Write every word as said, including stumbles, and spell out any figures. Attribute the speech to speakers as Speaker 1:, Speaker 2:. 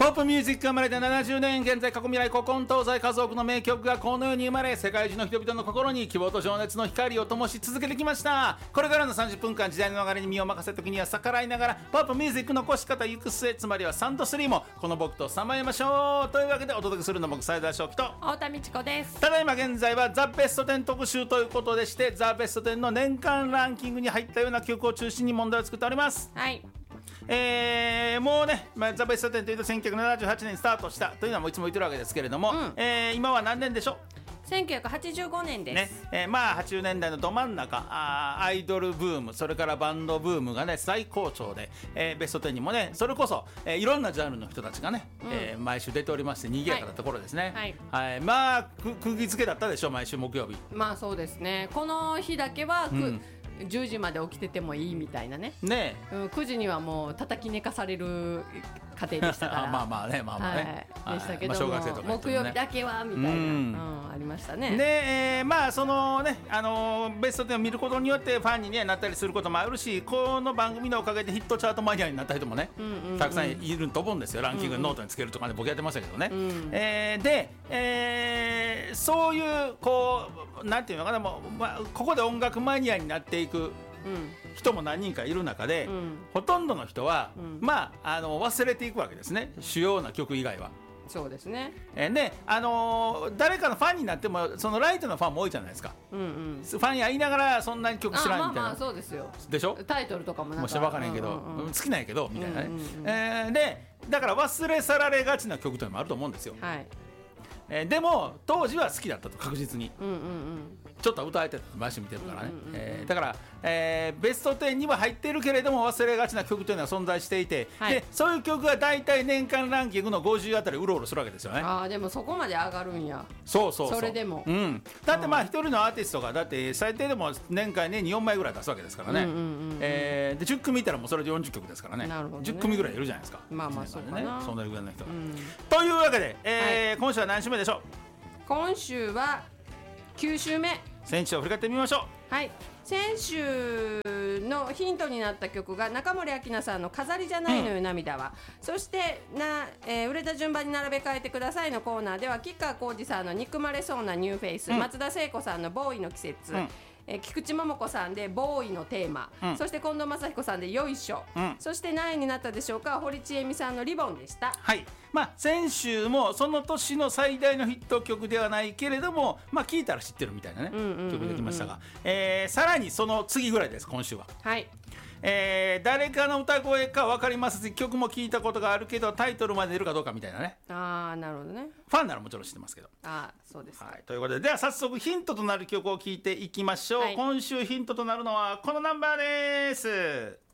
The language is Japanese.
Speaker 1: ポップミュージックが生まれてななじゅうねん、現在過去未来古今東西数多くの名曲がこの世に生まれ、世界中の人々の心に希望と情熱の光を灯し続けてきました。これからのさんじゅっぷんかん、時代の流れに身を任せ、時には逆らいながらポップミュージックの起こし方行く末、つまりはさんとスリーもこの僕とさまえましょうというわけで、お届けするの僕斉田翔樹と
Speaker 2: 太田美智子です。
Speaker 1: ただいま現在はザ・ベストテン特集ということでして、ザ・ベストテンの年間ランキングに入ったような曲を中心に問題を作っております。
Speaker 2: はい、
Speaker 1: えー、もうね、まあ、ザ・ベストテンというとせんきゅうひゃくななじゅうはちねんにスタートしたというのはもういつも言ってるわけですけれども、うん、えー、今は何年でしょう。
Speaker 2: せんきゅうひゃくはちじゅうごねんです、
Speaker 1: ねえー、まあはちじゅうねんだいのど真ん中、あアイドルブーム、それからバンドブームがね最高潮で、えー、ベストテンにもねそれこそ、えー、いろんなジャンルの人たちがね、うん、えー、毎週出ておりまして賑やかなところですね。はい、はいはい、まあ釘付けだったでしょ、毎週木曜日。
Speaker 2: まあそうですね、この日だけは、うん、じゅうじまで起きててもいいみたいなね。ねえ、うん、くじにはもう叩き寝かされる家庭でしたから
Speaker 1: まあまあね、まあまあね、
Speaker 2: はい、でしたけども、
Speaker 1: まあ、小学生とか、ね、
Speaker 2: 木曜日だけはみたいな、うん、うん、ありましたね。
Speaker 1: で、えー、まあそのね、あのー、ベストテンを見ることによってファンに、ね、なったりすることもあるし、この番組のおかげでヒットチャートマニアになった人もね、うんうんうん、たくさんいると思うんですよ。ランキングノートにつけるとかね、僕やってましたけどね、うん、えー、で、えー、そういうこうなんていうのかな、もう、まあ、ここで音楽マニアになっていく人も何人かいる中で、うん、ほとんどの人は、うん、まあ、あの忘れていくわけですね、主要な曲以外は。
Speaker 2: そうですね。
Speaker 1: えー、で、あのー、誰かのファンになってもそのライトのファンも多いじゃないですか、うんうん、ファンや言いながらそんなに曲知らんみたいな。
Speaker 2: まあまあそうですよ。
Speaker 1: でしょ、
Speaker 2: タイトルとかもなんか
Speaker 1: もし分からへんけど、うんうんうん、好きなんやけどみたいなね、うんうんうん、えー、でだから忘れ去られがちな曲というのもあると思うんですよ。はい、えー、でも当時は好きだったと、確実に、うんうんうん、ちょっと歌えて毎週見てるからね、うんうんうん、えー、だから、えー、ベストテンには入っているけれども忘れがちな曲というのは存在していて、はい、でそういう曲が大体年間ランキングのごじゅうあたりうろうろするわけですよね。
Speaker 2: あ、でもそこまで上がるんや。
Speaker 1: そうそうそう、
Speaker 2: それでも、
Speaker 1: うん、だってまあ一人のアーティストがだって最低でも年間年によんまいぐらい出すわけですからね、うんうんうんうん、えー、でじゅっくみいたらもうそれでよんじゅっきょくですからね。なるほどね、じゅっくみぐらいいるじゃないですか。
Speaker 2: まあまあそうかな、
Speaker 1: そんなぐらいの人が、うん、というわけで、えーはい、今週は何週目でしょう。
Speaker 2: 今週はきゅう週目。
Speaker 1: 先週を振り返ってみましょ
Speaker 2: う。はい、先週のヒントになった曲が中森明菜さんの飾りじゃないのよ涙は、うん、そしてな、えー、売れた順番に並べ替えてくださいのコーナーでは吉川晃司さんの憎まれそうなニューフェイス、うん、松田聖子さんのボーイの季節、うん、えー、菊池桃子さんでボーイのテーマ、うん、そして近藤真彦さんでよいしょ、うん、そして何位になったでしょうか。堀ちえみさんのリボンでした。
Speaker 1: はい、まあ、先週もその年の最大のヒット曲ではないけれども、まあ、聞いたら知ってるみたいなね、うんうんうんうん、曲できましたが、えー、さらにその次ぐらいです今週は。はい、えー、誰かの歌声か分かりますし、曲も聞いたことがあるけどタイトルまで出るかどうかみたいなね。
Speaker 2: あー、なるほどね。
Speaker 1: ファンならもちろん知ってますけど。
Speaker 2: あー、そうです、
Speaker 1: はい、ということで、では早速ヒントとなる曲を聞いていきましょう。はい、今週ヒントとなるのはこのナンバーです。